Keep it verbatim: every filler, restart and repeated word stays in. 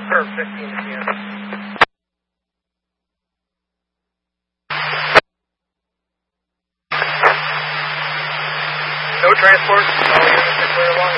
Curve fifteen again. No transport. All units are clear along